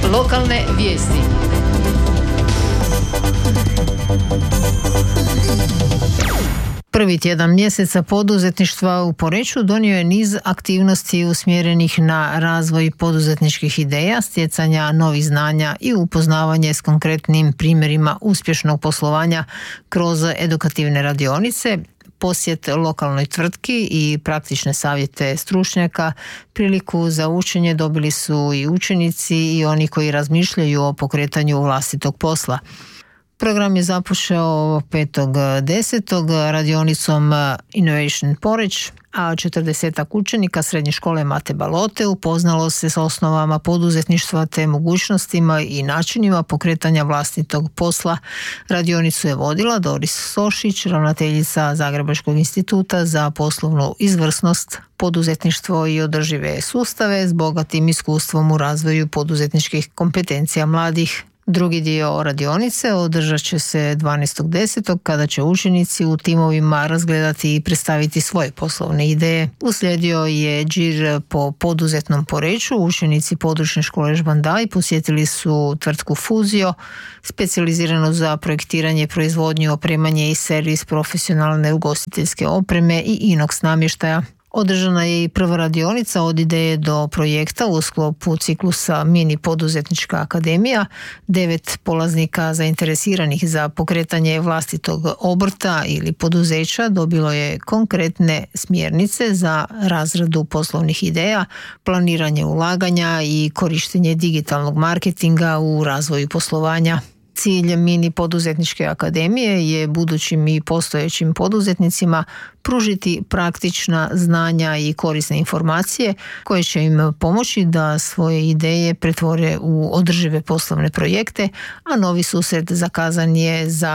Lokalne vijesti. Prvi tjedan mjeseca poduzetništva u Poreču donio je niz aktivnosti usmjerenih na razvoj poduzetničkih ideja, stjecanja novih znanja i upoznavanje s konkretnim primjerima uspješnog poslovanja kroz edukativne radionice, posjet lokalnoj tvrtki i praktične savjete stručnjaka. Priliku za učenje dobili su i učenici i oni koji razmišljaju o pokretanju vlastitog posla. Program je započeo 5.10. radionicom Innovation Poreč, a 40 učenika srednje škole Mate Balote upoznalo se s osnovama poduzetništva te mogućnostima i načinima pokretanja vlastitog posla. Radionicu je vodila Doris Sošić, ravnateljica Zagrebačkog instituta za poslovnu izvrsnost, poduzetništvo i održive sustave s bogatim iskustvom u razvoju poduzetničkih kompetencija mladih. Drugi dio radionice održat će se 12.10. kada će učenici u timovima razgledati i predstaviti svoje poslovne ideje. Uslijedio je đir po poduzetnom Poreču. Učenici područne škole Žbandaj posjetili su tvrtku Fuzio, specijaliziranu za projektiranje, proizvodnju, opremanje i servis profesionalne ugostiteljske opreme i inox namještaja. Održana je i prva radionica od ideje do projekta u sklopu ciklusa Mini poduzetnička akademija. 9 polaznika zainteresiranih za pokretanje vlastitog obrta ili poduzeća dobilo je konkretne smjernice za razradu poslovnih ideja, planiranje ulaganja i korištenje digitalnog marketinga u razvoju poslovanja. Cilj Mini poduzetničke akademije je budućim i postojećim poduzetnicima pružiti praktična znanja i korisne informacije koje će im pomoći da svoje ideje pretvore u održive poslovne projekte, a novi susret zakazan je za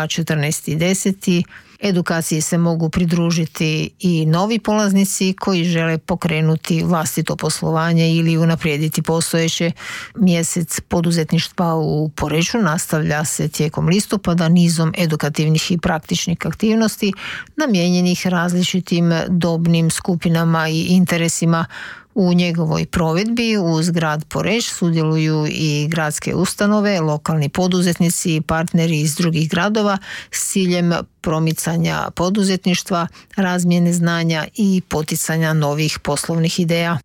14.10. Edukaciji se mogu pridružiti i novi polaznici koji žele pokrenuti vlastito poslovanje ili unaprijediti postojeće. Mjesec poduzetništva u Poreču nastavlja se tijekom listopada nizom edukativnih i praktičnih aktivnosti namijenjenih različitim dobnim skupinama i interesima. U njegovoj provedbi uz grad Poreč sudjeluju i gradske ustanove, lokalni poduzetnici i partneri iz drugih gradova s ciljem promicanja poduzetništva, razmjene znanja i poticanja novih poslovnih ideja.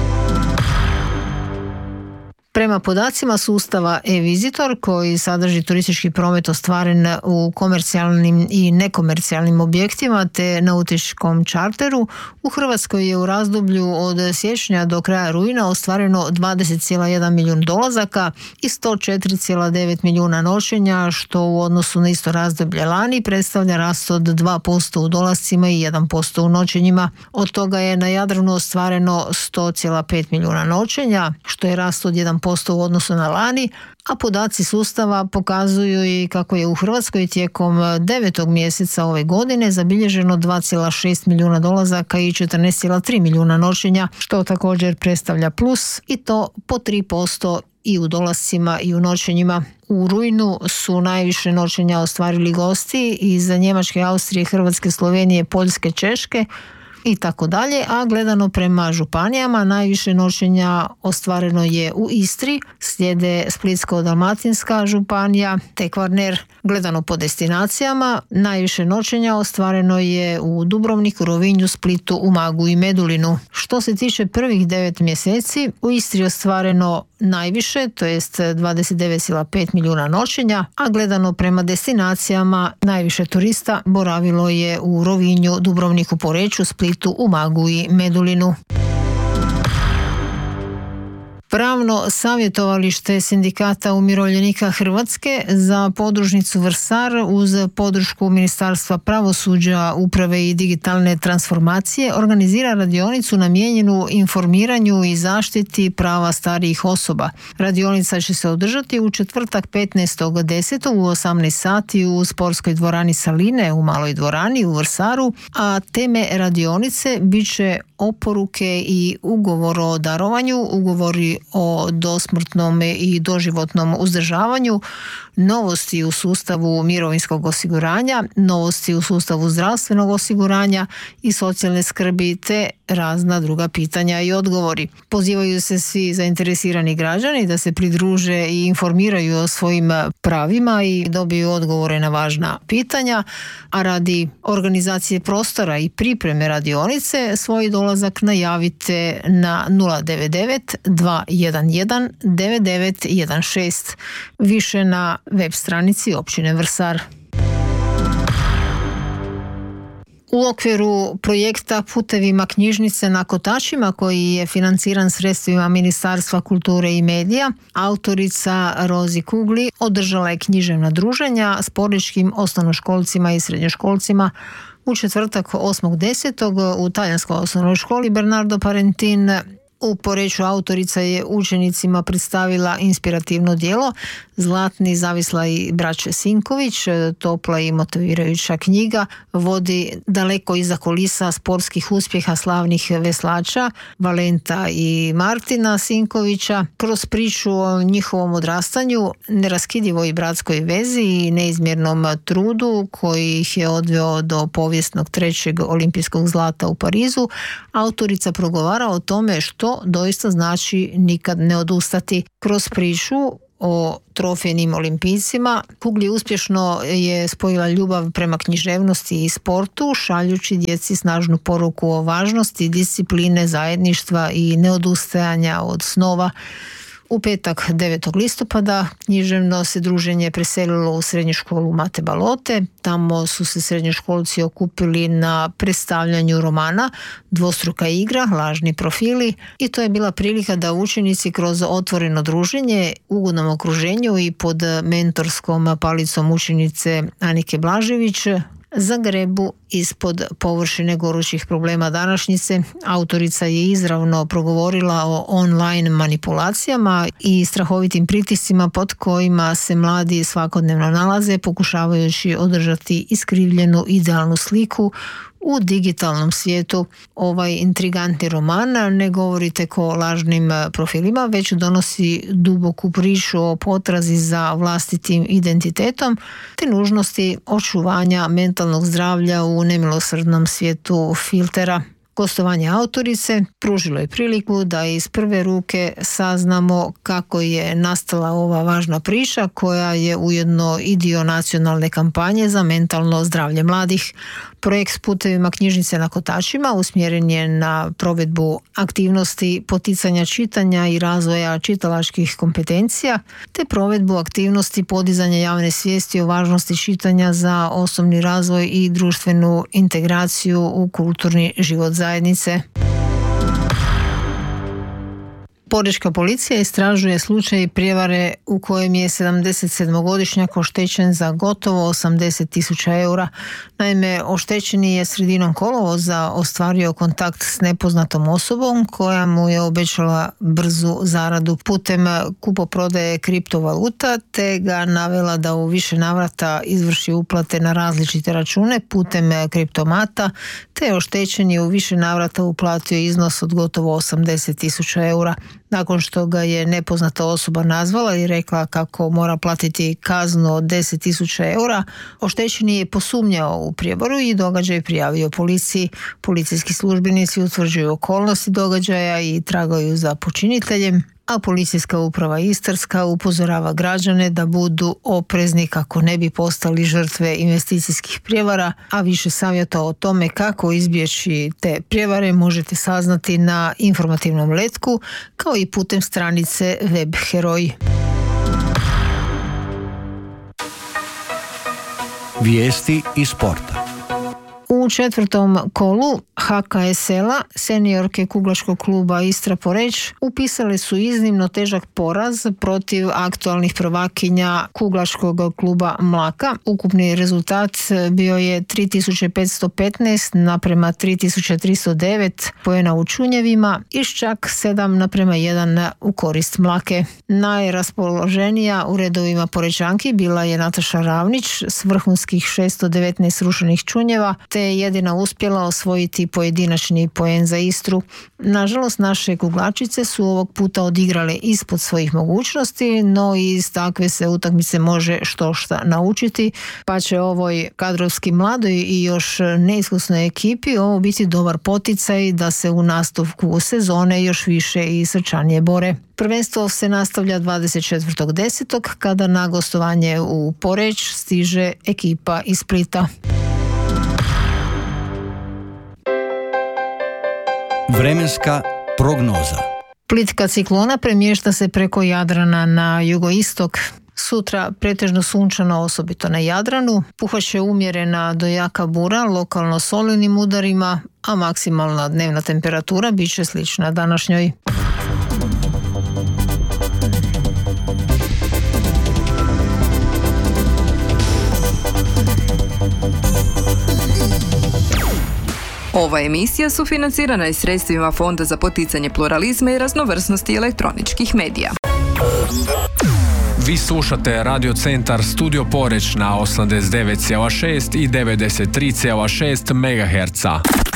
Prema podacima sustava e-Visitor koji sadrži turistički promet ostvaren u komercijalnim i nekomercijalnim objektima te nautičkom čarteru, u Hrvatskoj je u razdoblju od siječnja do kraja rujna ostvareno 20,1 milijun dolazaka i 104,9 milijuna noćenja, što u odnosu na isto razdoblje lani predstavlja rast od 2% u dolascima i 1% u noćenjima. Od toga je na Jadranu ostvareno 100,5 milijuna noćenja, što je rast od 1% u odnosu na lani, a podaci sustava pokazuju i kako je u Hrvatskoj tijekom 9. mjeseca ove godine zabilježeno 2,6 milijuna dolazaka i 14,3 milijuna noćenja, što također predstavlja plus i to po 3% i u dolascima i u noćenjima. U rujnu su najviše noćenja ostvarili gosti iz Njemačke, Austrije, Hrvatske, Slovenije, Poljske, Češke i tako dalje, a gledano prema županijama najviše noćenja ostvareno je u Istri, slijede Splitsko-dalmatinska županija te Kvarner. Gledano po destinacijama najviše noćenja ostvareno je u Dubrovniku, Rovinju, Splitu, Umagu i Medulinu. Što se tiče prvih 9 mjeseci, u Istri ostvareno najviše, to jest 29,5 milijuna noćenja, a gledano prema destinacijama najviše turista boravilo je u Rovinju, Dubrovniku, Poreču, Splitu, Umagu i Medulinu. Pravno savjetovalište Sindikata umirovljenika Hrvatske za podružnicu Vrsar uz podršku Ministarstva pravosuđa, uprave i digitalne transformacije organizira radionicu namijenjenu informiranju i zaštiti prava starijih osoba. Radionica će se održati u četvrtak 15.10. u 18 sati u sportskoj dvorani Saline u Maloj dvorani u Vrsaru, a teme radionice bit će oporuke i ugovor o darovanju, ugovori o dosmrtnom i doživotnom uzdržavanju, novosti u sustavu mirovinskog osiguranja, novosti u sustavu zdravstvenog osiguranja i socijalne skrbi te razna druga pitanja i odgovori. Pozivaju se svi zainteresirani građani da se pridruže i informiraju o svojim pravima i dobiju odgovore na važna pitanja, a radi organizacije prostora i pripreme radionice svoj dolazak najavite na 099 211 9916, više na web stranici općine Vrsar. U okviru projekta Putevima knjižnice na Kotačima, koji je financiran sredstvima Ministarstva kulture i medija, autorica Rozi Kugli održala je književna druženja s porečkim osnovnoškolcima i srednjoškolcima u četvrtak 8.10. u talijanskoj osnovnoj školi Bernardo Parentin. U Poreču autorica je učenicima predstavila inspirativno djelo Zlatni zavislaj braće Sinković. Topla i motivirajuća knjiga vodi daleko iza kulisa sportskih uspjeha slavnih veslača Valenta i Martina Sinkovića kroz priču o njihovom odrastanju, neraskidivoj bratskoj vezi i neizmjernom trudu koji ih je odveo do povijesnog 3. olimpijskog zlata u Parizu. Autorica progovara o tome što doista znači nikad ne odustati. Kroz priču o trofejnim olimpijcima Kugli uspješno je spojila ljubav prema književnosti i sportu, šaljući djeci snažnu poruku o važnosti discipline, zajedništva i neodustajanja od snova. U petak 9. listopada književno se druženje preselilo u srednju školu Mate Balote. Tamo su se srednjoškolci okupili na predstavljanju romana Dvostruka igra, lažni profili, i to je bila prilika da učenici kroz otvoreno druženje, ugodnom okruženju i pod mentorskom palicom učenice Anike Blažević zagrebu ispod površine gorućih problema današnjice. Autorica je izravno progovorila o online manipulacijama i strahovitim pritiscima pod kojima se mladi svakodnevno nalaze, pokušavajući održati iskrivljenu idealnu sliku u digitalnom svijetu. Ovaj intrigantni roman ne govori tek o lažnim profilima, već donosi duboku priču o potrazi za vlastitim identitetom te nužnosti očuvanja mentalnog zdravlja u nemilosrdnom svijetu filtera. Gostovanje autorice pružilo je priliku da iz prve ruke saznamo kako je nastala ova važna priča, koja je ujedno i dio nacionalne kampanje za mentalno zdravlje mladih. Projekt Putevima knjižnice na Kotačima usmjeren je na provedbu aktivnosti poticanja čitanja i razvoja čitalačkih kompetencija, te provedbu aktivnosti podizanja javne svijesti o važnosti čitanja za osobni razvoj i društvenu integraciju u kulturni život zajednice. Porečka policija istražuje slučaj prijevare u kojem je 77-godišnjak oštećen za gotovo 80.000 eura. Naime, oštećeni je sredinom kolovoza ostvario kontakt s nepoznatom osobom koja mu je obećala brzu zaradu putem kupoprodaje kriptovaluta, te ga navela da u više navrata izvrši uplate na različite račune putem kriptomata, te oštećen je u više navrata uplatio iznos od gotovo 80.000 eura. Nakon što ga je nepoznata osoba nazvala i rekla kako mora platiti kaznu od 10.000 eura, oštećeni je posumnjao u prijevaru i događaj prijavio policiji. Policijski službenici utvrđuju okolnosti događaja i tragaju za počiniteljem, a Policijska uprava Istarska upozorava građane da budu oprezni kako ne bi postali žrtve investicijskih prijevara, a više savjeta o tome kako izbjeći te prijevare možete saznati na informativnom letku, kao i putem stranice Web Heroj. Vijesti iz sporta. U četvrtom kolu HKSL-a seniorke kuglaškog kluba Istra Poreč upisali su iznimno težak poraz protiv aktualnih prvakinja kuglaškog kluba Mlaka. Ukupni rezultat bio je 3515 naprema 3309 poena u Čunjevima i čak 7:1 u korist Mlake. Najraspoloženija u redovima Porečanki bila je Nataša Ravnić s vrhunskih 619 rušenih čunjeva, te je jedina uspjela osvojiti pojedinačni poen za Istru. Nažalost, naše kuglačice su ovog puta odigrale ispod svojih mogućnosti, no iz takve se utakmice može štošta naučiti, pa će ovoj kadrovski mladoj i još neiskusnoj ekipi ovo biti dobar poticaj da se u nastavku sezone još više i srčanije bore. Prvenstvo se nastavlja 24.10. kada na gostovanje u Poreč stiže ekipa iz Splita. Vremenska prognoza. Plitka ciklona premješta se preko Jadrana na jugoistok. Sutra pretežno sunčano, osobito na Jadranu. Puhaće umjerena do jaka bura, lokalno s olujnim udarima, a maksimalna dnevna temperatura bit će slična današnjoj. Ova emisija sufinancirana je sredstvima Fonda za poticanje pluralizma i raznovrsnosti elektroničkih medija. Vi slušate Radio Centar Studio Poreč na 89,6 i 93,6 MHz.